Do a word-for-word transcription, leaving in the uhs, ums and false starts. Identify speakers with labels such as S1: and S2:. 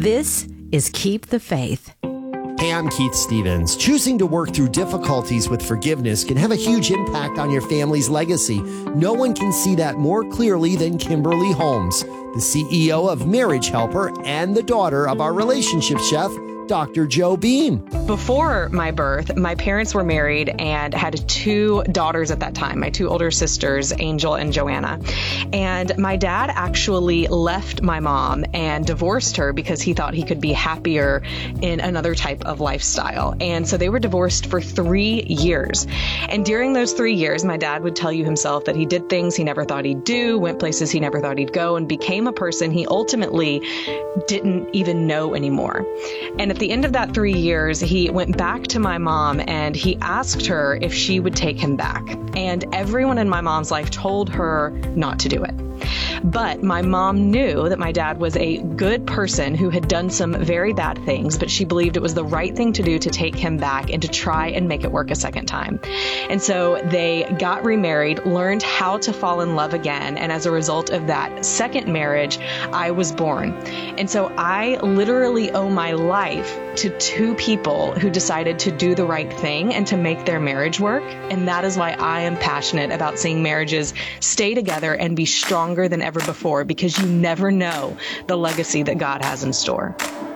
S1: This is Keep the Faith.
S2: Hey, I'm Keith Stevens. Choosing to work through difficulties with forgiveness can have a huge impact on your family's legacy. No one can see that more clearly than Kimberly Holmes, the C E O of Marriage Helper and the daughter of our relationship chef, Doctor Joe Beam.
S3: Before my birth, my parents were married and had two daughters at that time, my two older sisters, Angel and Joanna. And my dad actually left my mom and divorced her because he thought he could be happier in another type of lifestyle. And so they were divorced for three years. And during those three years, my dad would tell you himself that he did things he never thought he'd do, went places he never thought he'd go, and became a person he ultimately didn't even know anymore. And at the end of that three years, he went back to my mom and he asked her if she would take him back. And everyone in my mom's life told her not to do it. But my mom knew that my dad was a good person who had done some very bad things, but she believed it was the right thing to do to take him back and to try and make it work a second time. And so they got remarried, learned how to fall in love again. And as a result of that second marriage, I was born. And so I literally owe my life to two people who decided to do the right thing and to make their marriage work. And that is why I am passionate about seeing marriages stay together and be stronger than ever before, because you never know the legacy that God has in store.